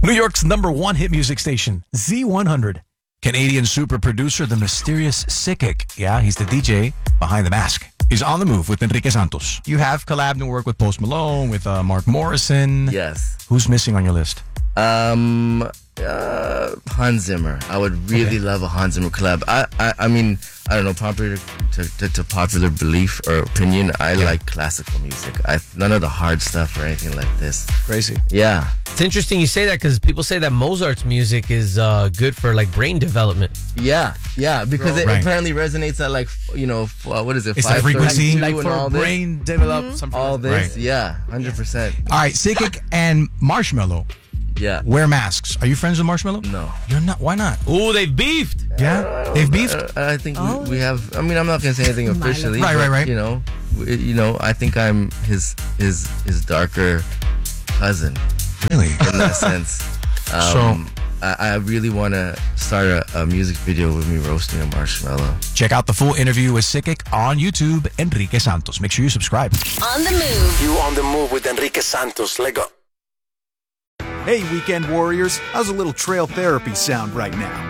New York's #1 hit music station, Z100. Canadian super producer, the mysterious Sickick. Yeah, he's the DJ behind the mask. He's on the move with Enrique Santos. You have collabed and worked with Post Malone, with Mark Morrison. Yes. Who's missing on your list? Hans Zimmer. I would really love a Hans Zimmer collab. I mean, I don't know, popular to popular belief or opinion, I like classical music. None of the hard stuff or anything like this. Crazy. Yeah. It's interesting you say that because people say that Mozart's music is good for like brain development. Yeah, because it Right. apparently resonates at like, what is it? It's that frequency. 532 Like and for all this. brain develop something. All this, Right. yeah, 100%. All right, Sickick and Marshmello Yeah. wear masks. Are you friends with Marshmello? No. You're not. Why not? Ooh, they've beefed. Yeah? They've beefed? I think we have. I mean, I'm not gonna say anything officially. Right, but, right. I think I'm his darker cousin Really? in that sense. I really want to start a music video with me roasting a marshmallow. Check out the full interview with Sickick on YouTube, Enrique Santos. Make sure you subscribe. On the move. You on the move with Enrique Santos. Let go. Hey, weekend warriors, how's a little trail therapy sound right now?